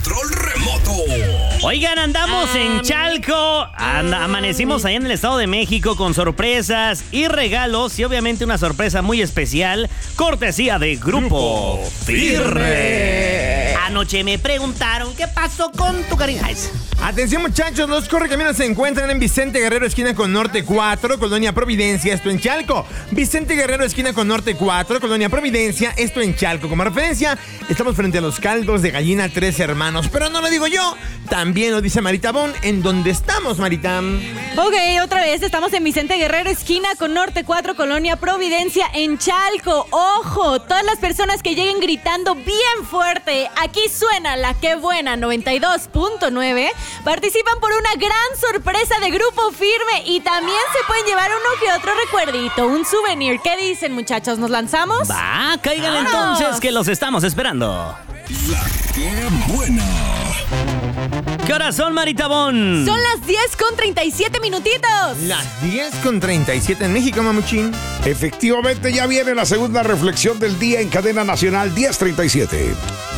control remoto. Oigan, andamos en Chalco. Amanecimos ahí en el Estado de México con sorpresas y regalos. Y obviamente una sorpresa muy especial. Cortesía de Grupo Firme. Anoche me preguntaron qué pasó con tu cariño. Atención, muchachos, los correcaminos se encuentran en Vicente Guerrero, esquina con Norte 4, Colonia Providencia, esto en Chalco. Vicente Guerrero, esquina con Norte 4, Colonia Providencia, esto en Chalco. Como referencia, estamos frente a los caldos de gallina Tres Hermanos. Pero no lo digo yo, también lo dice Marita Bon. ¿En dónde estamos, Marita? Ok, otra vez estamos en Vicente Guerrero, esquina con Norte 4, Colonia Providencia, en Chalco. ¡Ojo! Todas las personas que lleguen gritando bien fuerte, aquí suena la que buena 92.9, participan por una gran sorpresa de Grupo Firme y también se pueden llevar uno que otro recuerdito, un souvenir. ¿Qué dicen, muchachos? ¿Nos lanzamos? Va, caigan entonces que los estamos esperando. La que buena. ¿Qué horas son, Marita Bon? Son las 10:37 minutitos. Las 10:37 en México, mamuchín. Efectivamente, ya viene la segunda reflexión del día en cadena nacional 10:37.